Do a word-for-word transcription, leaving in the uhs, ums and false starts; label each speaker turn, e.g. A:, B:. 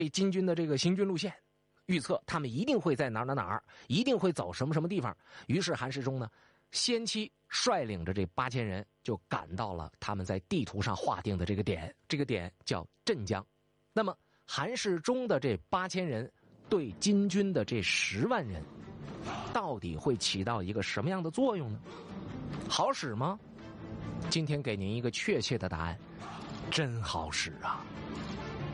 A: 金军的这个行军路线，预测他们一定会在哪儿哪儿哪儿，一定会走什么什么地方。于是韩世忠呢，先期率领着这八千人就赶到了他们在地图上划定的这个点，这个点叫镇江。那么韩世忠的这八千人对金军的这十万人，到底会起到一个什么样的作用呢？好使吗？今天给您一个确切的答案，真好使啊！